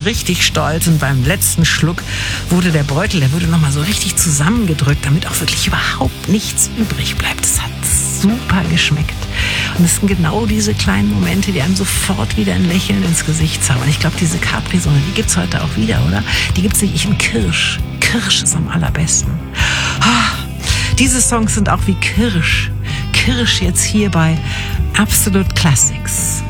richtig stolz und beim letzten Schluck wurde der Beutel, der wurde nochmal so richtig zusammengedrückt, damit auch wirklich überhaupt nichts übrig bleibt. Es hat super geschmeckt. Und es sind genau diese kleinen Momente, die einem sofort wieder ein Lächeln ins Gesicht zaubern. Ich glaube, diese Capri-Sonne, die gibt's heute auch wieder, oder? Die gibt's nicht in Kirsch. Kirsch ist am allerbesten. Diese Songs sind auch wie Kirsch. Kirsch jetzt hier bei Absolute Classics.